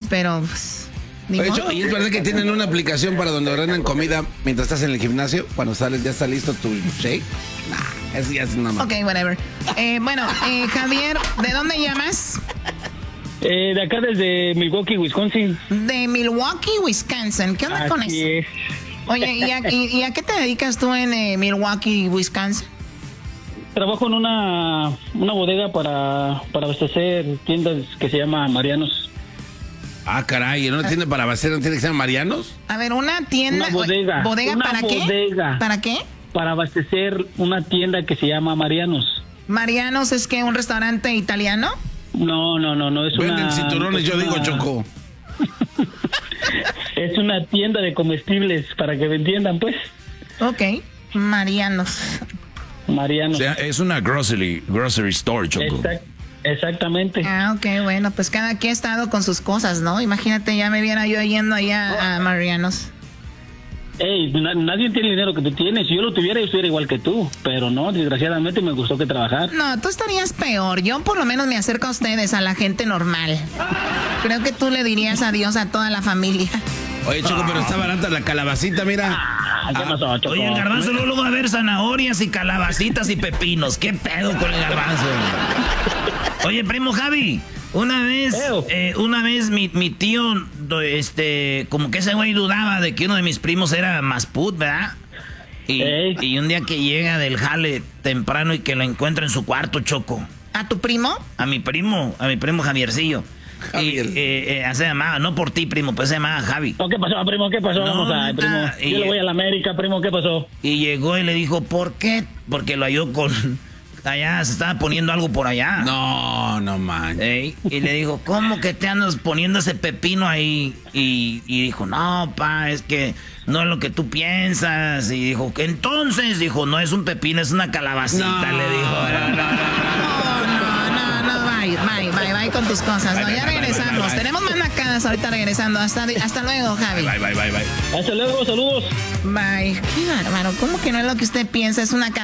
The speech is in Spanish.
pero... Pues, De hecho, ¿y es verdad que tienen una aplicación para donde ordenan comida mientras estás en el gimnasio? Cuando sales, ¿ya está listo tu shake? Nah, eso ya es una más. Ok, whatever. Javier, ¿de dónde llamas? De acá desde Milwaukee, Wisconsin. De Milwaukee, Wisconsin. ¿Qué onda con eso? Es. Oye, ¿y a qué te dedicas tú en Milwaukee, Wisconsin? Trabajo en una bodega para abastecer tiendas que se llama Marianos. Ah, caray, ¿en una tienda para abastecer no tiene que ser Marianos? A ver, una tienda... Una bodega. ¿Bodega Una para bodega. qué? ¿Para qué? Para abastecer una tienda que se llama Marianos. ¿Marianos es que un restaurante italiano? No, es Venden cinturones, yo digo, Choco. Es una tienda de comestibles, para que me entiendan, pues. Ok, Marianos. Marianos. O sea, es una grocery store, Choco. Exactamente. Ah, ok, bueno, pues cada quien ha estado con sus cosas, ¿no? Imagínate, ya me viera yo yendo allá a Marianos. Ey, nadie tiene el dinero que tú tienes. Si yo lo tuviera, yo estuviera igual que tú. Pero no, desgraciadamente me gustó que trabajar. No, tú estarías peor. Yo por lo menos me acerco a ustedes, a la gente normal. Creo que tú le dirías adiós a toda la familia. Oye, Choco, pero está barata la calabacita, mira. ¿Qué pasó, Choco? Oye, el garbanzo luego va a ver zanahorias y calabacitas y pepinos. ¿Qué pedo con el garbanzo? Oye, primo Javi, una vez mi tío, como que ese güey dudaba de que uno de mis primos era Masput, ¿verdad? Y un día que llega del jale temprano y que lo encuentra en su cuarto, Choco. ¿A tu primo? A mi primo Javiercillo. Javier. Y se llamaba, no por ti, primo, pues se llamaba Javi. ¿Qué pasó, primo? ¿Qué pasó? No, Vamos a, primo. Yo le voy a la América, primo. ¿Qué pasó? Y llegó y le dijo, ¿por qué? Porque lo halló con... Allá se estaba poniendo algo por allá. No manches. Y le dijo, ¿cómo que te andas poniendo ese pepino ahí? Y dijo, no, pa, es que no es lo que tú piensas. Y dijo, que entonces, dijo, no es un pepino, es una calabacita, le dijo. Bye con tus cosas. No, ya regresamos. Tenemos más nacadas ahorita regresando. Hasta luego, Javi. Bye. Hasta luego, saludos. Bye. Qué bárbaro. ¿Cómo que no es lo que usted piensa? Es una